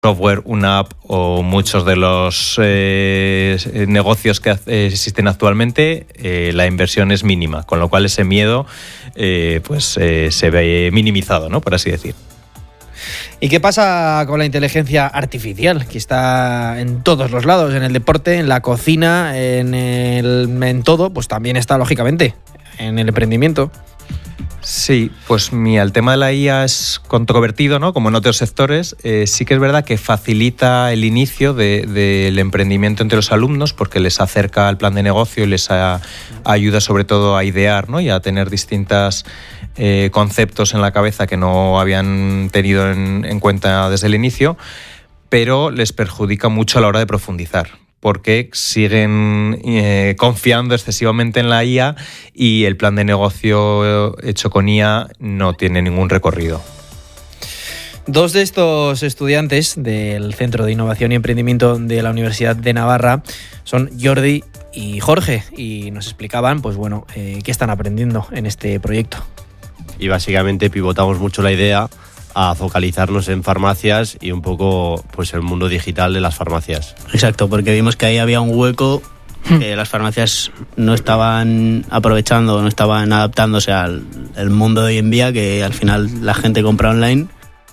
software, una app o muchos de los negocios que existen actualmente, la inversión es mínima, con lo cual ese miedo se ve minimizado, ¿no? Por así decir. ¿Y qué pasa con la inteligencia artificial? Que está en todos los lados, en el deporte, en la cocina, en todo, pues también está, lógicamente, en el emprendimiento. Sí, pues mira, el tema de la IA es controvertido, ¿no? Como en otros sectores. Sí que es verdad que facilita el inicio del emprendimiento entre los alumnos porque les acerca al plan de negocio y les ayuda sobre todo a idear, ¿no? Y a tener distintos conceptos en la cabeza que no habían tenido en cuenta desde el inicio, pero les perjudica mucho a la hora de profundizar, porque siguen confiando excesivamente en la IA y el plan de negocio hecho con IA no tiene ningún recorrido. Dos de estos estudiantes del Centro de Innovación y Emprendimiento de la Universidad de Navarra son Jordi y Jorge, y nos explicaban qué están aprendiendo en este proyecto. Y básicamente pivotamos mucho la idea a focalizarnos en farmacias y un poco pues el mundo digital de las farmacias. Exacto, porque vimos que ahí había un hueco que las farmacias no estaban aprovechando, no estaban adaptándose al mundo de hoy en día, que al final la gente compra online.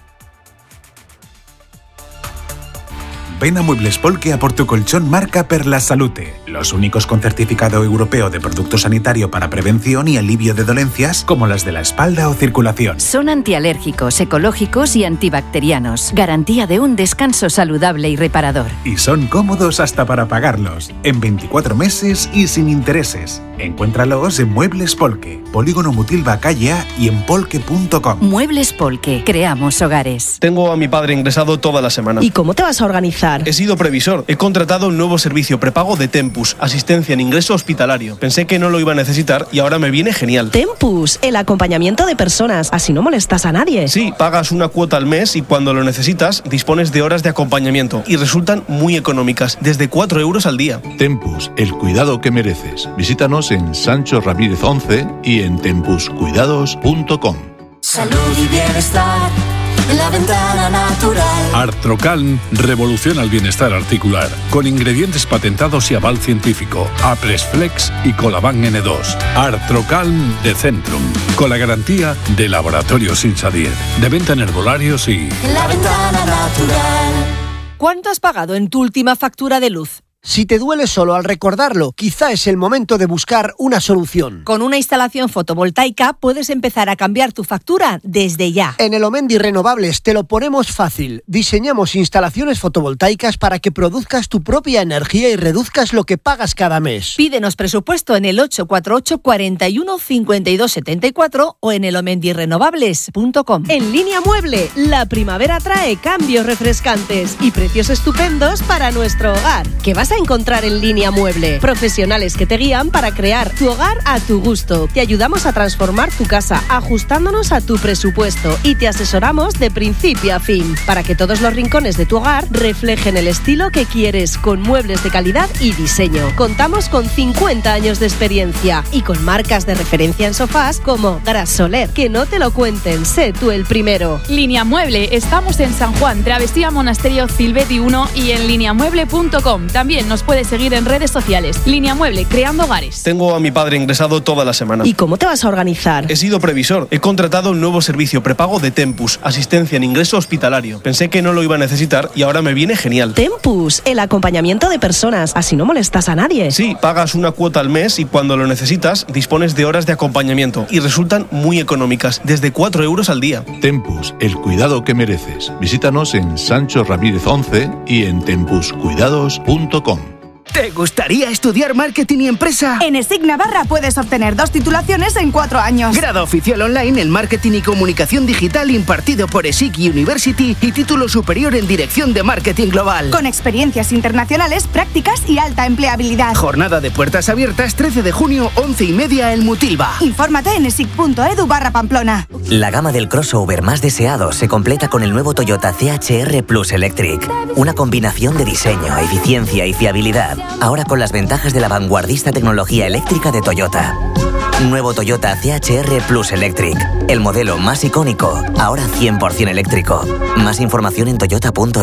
Ven a Muebles Polke a por tu colchón marca Per la Salute, los únicos con certificado europeo de producto sanitario para prevención y alivio de dolencias como las de la espalda o circulación. Son antialérgicos, ecológicos y antibacterianos. Garantía de un descanso saludable y reparador. Y son cómodos hasta para pagarlos, en 24 meses y sin intereses. Encuéntralos en Muebles Polke, Polígono Mutilva Calle A y en polke.com. Muebles Polke, creamos hogares. Tengo a mi padre ingresado toda la semana. ¿Y cómo te vas a organizar? He sido previsor. He contratado un nuevo servicio prepago de Tempus, asistencia en ingreso hospitalario. Pensé que no lo iba a necesitar y ahora me viene genial. Tempus, el acompañamiento de personas, así no molestas a nadie. Sí, pagas una cuota al mes y cuando lo necesitas dispones de horas de acompañamiento y resultan muy económicas, desde 4 euros al día. Tempus, el cuidado que mereces. Visítanos en Sancho Ramírez 11 y en tempuscuidados.com. Salud y bienestar en la ventana natural. Artrocalm revoluciona el bienestar articular con ingredientes patentados y aval científico. Apresflex y Colaban N2. Artrocalm de Centrum, con la garantía de Laboratorios Insadier, de venta en herbolarios y... La ventana natural. ¿Cuánto has pagado en tu última factura de luz? Si te duele solo al recordarlo, quizá es el momento de buscar una solución. Con una instalación fotovoltaica puedes empezar a cambiar tu factura desde ya. En Elomendi Renovables te lo ponemos fácil. Diseñamos instalaciones fotovoltaicas para que produzcas tu propia energía y reduzcas lo que pagas cada mes. Pídenos presupuesto en el 848 41 52 74 o en elomendirenovables.com. En Línea Mueble, la primavera trae cambios refrescantes y precios estupendos para nuestro hogar. ¿Qué vas a encontrar en Línea Mueble? Profesionales que te guían para crear tu hogar a tu gusto. Te ayudamos a transformar tu casa ajustándonos a tu presupuesto y te asesoramos de principio a fin para que todos los rincones de tu hogar reflejen el estilo que quieres, con muebles de calidad y diseño. Contamos con 50 años de experiencia y con marcas de referencia en sofás como Gras Soler. Que no te lo cuenten, sé tú el primero. Línea Mueble, estamos en San Juan, Travesía Monasterio Cilveti 1 y en lineamueble.com. También nos puedes seguir en redes sociales. Línea Mueble, creando hogares. Tengo a mi padre ingresado toda la semana. ¿Y cómo te vas a organizar? He sido previsor. He contratado un nuevo servicio prepago de Tempus, asistencia en ingreso hospitalario. Pensé que no lo iba a necesitar y ahora me viene genial. Tempus, el acompañamiento de personas, así no molestas a nadie. Sí, pagas una cuota al mes y cuando lo necesitas dispones de horas de acompañamiento y resultan muy económicas, desde 4 euros al día. Tempus, el cuidado que mereces. Visítanos en Sancho Ramírez 11 y en tempuscuidados.com. ¿Te gustaría estudiar marketing y empresa? En ESIC Navarra puedes obtener 2 titulaciones en 4 años. Grado oficial online en marketing y comunicación digital impartido por ESIC University y título superior en dirección de marketing global. Con experiencias internacionales, prácticas y alta empleabilidad. Jornada de puertas abiertas 13 de junio, 11:30 en Mutilva. Infórmate en esic.edu/Pamplona. La gama del crossover más deseado se completa con el nuevo Toyota CHR Plus Electric. Una combinación de diseño, eficiencia y fiabilidad. Ahora con las ventajas de la vanguardista tecnología eléctrica de Toyota. Nuevo Toyota CHR Plus Electric. El modelo más icónico, ahora 100% eléctrico. Más información en toyota.es.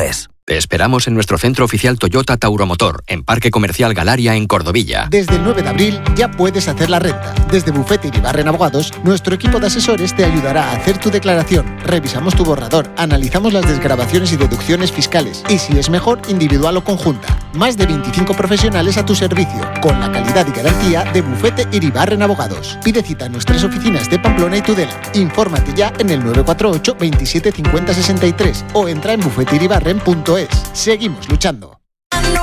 Te esperamos en nuestro centro oficial Toyota Tauromotor, en Parque Comercial Galaria, en Cordovilla. Desde el 9 de abril ya puedes hacer la renta. Desde Bufete Iribarren Abogados, nuestro equipo de asesores te ayudará a hacer tu declaración. Revisamos tu borrador, analizamos las desgravaciones y deducciones fiscales y, si es mejor, individual o conjunta. Más de 25 profesionales a tu servicio, con la calidad y garantía de Bufete Iribarren Abogados. Pide cita en nuestras oficinas de Pamplona y Tudela. Infórmate ya en el 948 27 50 63 o entra en bufeteiribarren.es. Seguimos luchando.